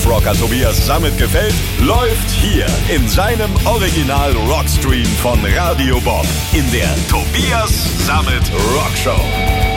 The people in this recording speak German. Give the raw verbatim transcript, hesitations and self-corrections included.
Live-Rocker Tobias Sammet gefällt, läuft hier in seinem Original-Rockstream von Radio Bob in der Tobias Sammet Rockshow.